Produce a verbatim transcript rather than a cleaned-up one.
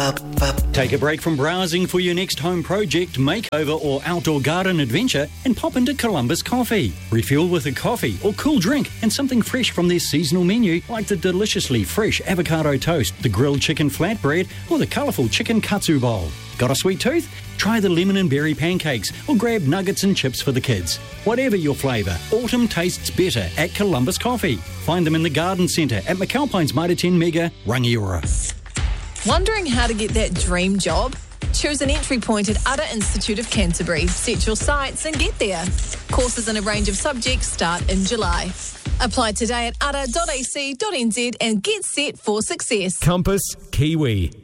Take a break from browsing for your next home project, makeover or outdoor garden adventure and pop into Columbus Coffee. Refuel with a coffee or cool drink and something fresh from their seasonal menu like the deliciously fresh avocado toast, the grilled chicken flatbread or the colourful chicken katsu bowl. Got a sweet tooth? Try the lemon and berry pancakes or grab nuggets and chips for the kids. Whatever your flavour, autumn tastes better at Columbus Coffee. Find them in the Garden Centre at McAlpine's Mitre ten Mega, Rangiora. Wondering how to get that dream job? Choose an entry point at Udder Institute of Canterbury. Set your sights and get there. Courses in a range of subjects start in July. Apply today at udder dot a c dot n z and get set for success. Compass Kiwi.